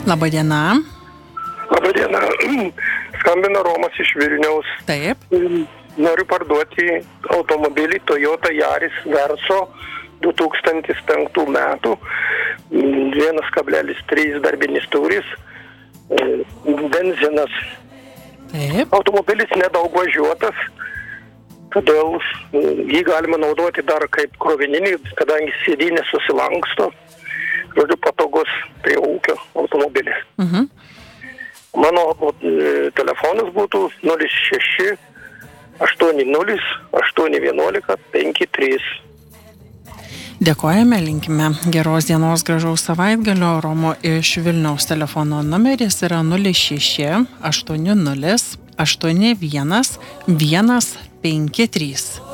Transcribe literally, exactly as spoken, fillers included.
Labadiena. Labadiena. Skambina Romas iš Vilniaus. Taip. Noriu parduoti automobilį Toyota Yaris Verso du tūkstančiai penktų metų. vienas kablelis trys darbinis turis. Benzinas. Taip. Automobilis nedaug važiuotas, todėl jį galima naudoti dar kaip krovininį, kadangi sėdynė susilanksto. Žodžiu, patogus prie ūkio automobilis. Mhm. Mano e, telefonas būtų nulis šeši aštuoni nulis aštuoni vienuolika penki trys. Dėkojame, linkime geros dienos, gražaus savaitgalio. Romo iš Vilniaus telefono numeris yra nulis šeši aštuoni nulis aštuoni vienas vienas penki trys.